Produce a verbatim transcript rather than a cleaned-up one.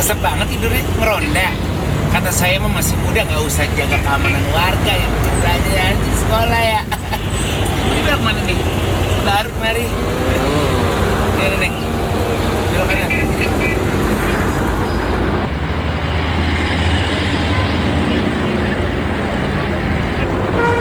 Masa banget tidurnya ngeronda. Kata saya mah masih muda, nggak usah jaga keamanan warga ya. Udah aja ya.